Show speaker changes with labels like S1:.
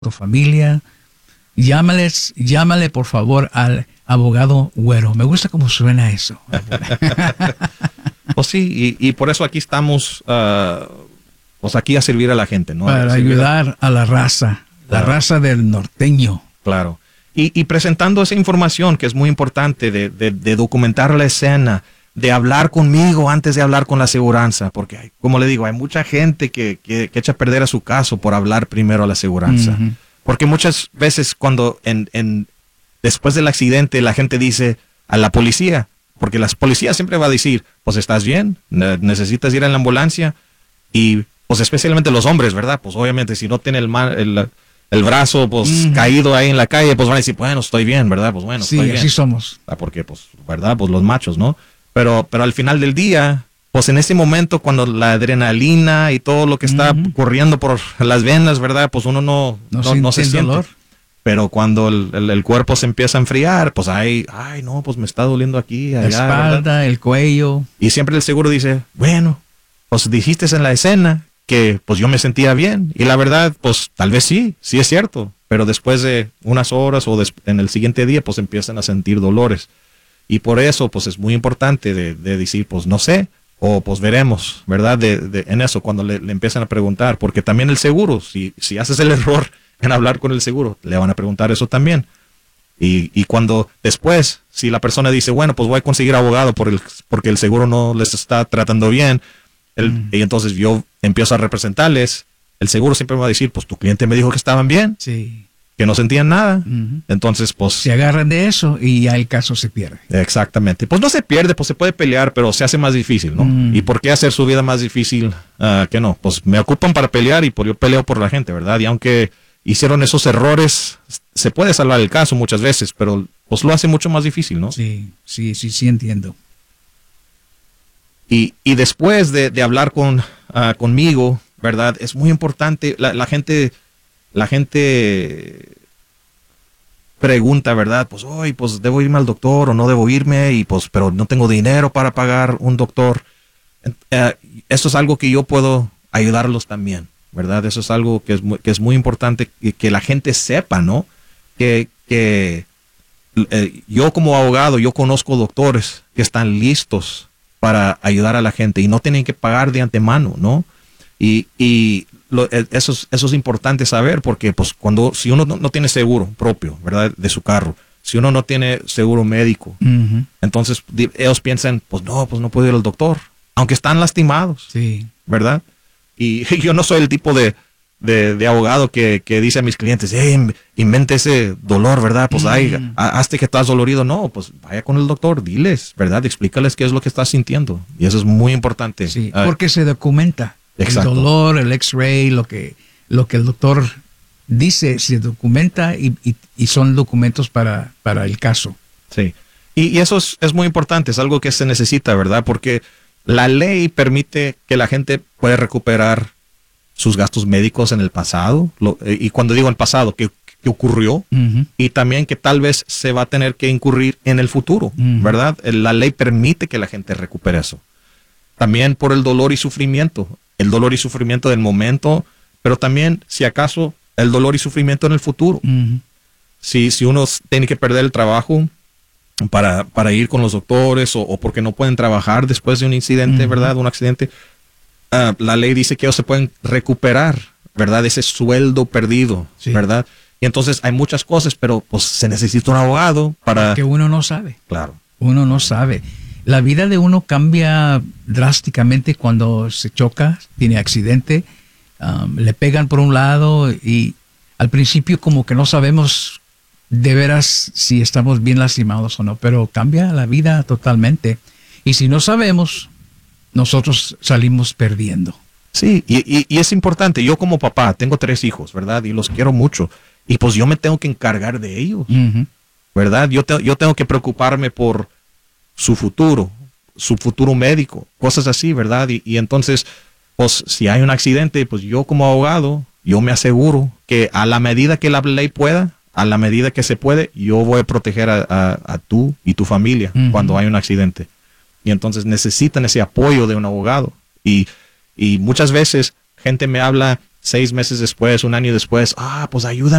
S1: tu familia. Llámale por favor al abogado Güero. Me gusta cómo suena eso.
S2: Pues sí, y por eso aquí estamos, pues aquí a servir a la gente, ¿no?
S1: Para ayudar a la raza,
S2: claro.
S1: La raza del norteño.
S2: Claro. Y presentando esa información que es muy importante de documentar la escena, de hablar conmigo antes de hablar con la aseguranza, porque como le digo, hay mucha gente que echa a perder a su caso por hablar primero a la aseguranza. Uh-huh. Porque muchas veces cuando después del accidente la gente dice a la policía, porque la policía siempre va a decir, pues estás bien, necesitas ir a la ambulancia, y pues especialmente los hombres, ¿verdad? Pues obviamente si no tiene el brazo pues caído ahí en la calle, pues van a decir, bueno, estoy bien, ¿verdad? Pues bueno,
S1: sí,
S2: estoy bien.
S1: Así somos.
S2: Porque pues, ¿verdad? Pues los machos, ¿no? Pero al final del día, pues en ese momento cuando la adrenalina y todo lo que está corriendo por las venas, ¿verdad? Pues uno no se siente dolor. Pero cuando el cuerpo se empieza a enfriar, pues ay, no, pues me está doliendo aquí, allá,
S1: la espalda, ¿verdad? El cuello.
S2: Y siempre el seguro dice, bueno, pues dijiste en la escena que pues yo me sentía bien. Y la verdad, pues tal vez sí es cierto. Pero después de unas horas o en el siguiente día, pues empiezan a sentir dolores. Y por eso, pues es muy importante de decir, pues no sé, o pues veremos, ¿verdad? En eso, cuando le empiezan a preguntar. Porque también el seguro, si haces el error en hablar con el seguro, le van a preguntar eso también. Y cuando después, si la persona dice, bueno, pues voy a conseguir abogado porque el seguro no les está tratando bien, y entonces yo empiezo a representarles, el seguro siempre me va a decir, pues tu cliente me dijo que estaban bien,
S1: sí,
S2: que no sentían nada. Entonces, pues
S1: se agarran de eso y ya el caso se pierde.
S2: Exactamente. Pues no se pierde, pues se puede pelear, pero se hace más difícil, ¿no? ¿Y por qué hacer su vida más difícil que no? Pues me ocupan para pelear y yo peleo por la gente, ¿verdad? Y aunque hicieron esos errores, se puede salvar el caso muchas veces, pero pues lo hace mucho más difícil, ¿no?
S1: Sí, entiendo.
S2: Y después de hablar conmigo, ¿verdad? Es muy importante, la gente pregunta, ¿verdad? Pues hoy, pues debo irme al doctor o no debo irme, y pues, pero no tengo dinero para pagar un doctor. Eso es algo que yo puedo ayudarlos también, ¿verdad? Eso es algo que es muy importante que la gente sepa, ¿no? Que yo como abogado, yo conozco doctores que están listos para ayudar a la gente y no tienen que pagar de antemano, ¿no? Eso es importante saber, porque pues si uno no tiene seguro propio, ¿verdad? De su carro, si uno no tiene seguro médico, entonces ellos piensan, pues no puedo ir al doctor, aunque están lastimados,
S1: sí,
S2: ¿verdad? Y yo no soy el tipo de abogado que dice a mis clientes, invente ese dolor, ¿verdad? Pues hazte que estás dolorido. No, pues vaya con el doctor, diles, ¿verdad? Explícales qué es lo que estás sintiendo. Y eso es muy importante.
S1: Sí, porque se documenta.
S2: Exacto.
S1: El dolor, el X-ray, lo que el doctor dice, se documenta y son documentos para el caso.
S2: Sí. Y eso es muy importante, es algo que se necesita, ¿verdad? Porque la ley permite que la gente pueda recuperar sus gastos médicos en el pasado, y cuando digo en pasado, que ocurrió, y también que tal vez se va a tener que incurrir en el futuro, ¿verdad? La ley permite que la gente recupere eso. También por el dolor y sufrimiento del momento, pero también, si acaso, el dolor y sufrimiento en el futuro. Si uno tiene que perder el trabajo para ir con los doctores, o porque no pueden trabajar después de un incidente, ¿verdad? Un accidente. La ley dice que ellos se pueden recuperar, ¿verdad? Ese sueldo perdido, sí, ¿verdad? Y entonces hay muchas cosas, pero pues se necesita un abogado para...
S1: Que uno no sabe.
S2: Claro.
S1: Uno no sabe. La vida de uno cambia drásticamente cuando se choca, tiene accidente, le pegan por un lado y al principio como que no sabemos de veras si estamos bien lastimados o no, pero cambia la vida totalmente. Y si no sabemos, nosotros salimos perdiendo.
S2: Sí, y es importante. Yo como papá tengo 3 hijos, ¿verdad? Y los quiero mucho. Y pues yo me tengo que encargar de ellos, ¿verdad? Yo tengo que preocuparme por su futuro médico, cosas así, ¿verdad? Y entonces, pues si hay un accidente, pues yo como abogado, yo me aseguro que a la medida que la ley pueda, a la medida que se puede, yo voy a proteger a tú y tu familia cuando hay un accidente. Y entonces necesitan ese apoyo de un abogado. Y muchas veces gente me habla 6 meses después, un año después, pues ayúdame